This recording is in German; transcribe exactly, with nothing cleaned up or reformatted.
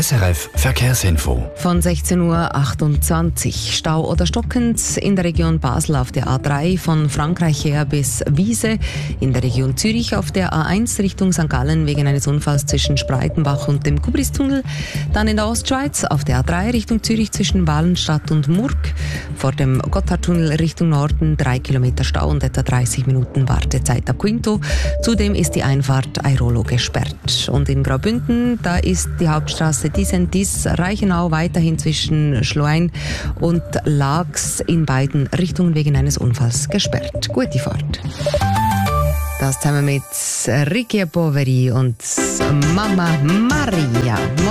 S R F Verkehrsinfo. Von sechzehn Uhr achtundzwanzig. Stau oder stockend in der Region Basel auf der A drei von Frankreich her bis Wiese. In der Region Zürich auf der A eins Richtung Sankt Gallen wegen eines Unfalls zwischen Spreitenbach und dem Kubristunnel. Dann in der Ostschweiz auf der A drei Richtung Zürich zwischen Walenstadt und Murg. Vor dem Gotthardtunnel Richtung Norden drei Kilometer Stau und etwa dreißig Minuten Wartezeit ab Quinto. Zudem ist die Einfahrt Airolo gesperrt. Und in Graubünden, da ist die Hauptstraße Disentis Reichenau weiterhin zwischen Schluein und Laax in beiden Richtungen wegen eines Unfalls gesperrt. Gute Fahrt. Das zusammen mit Ricky Poveri und Mama Maria.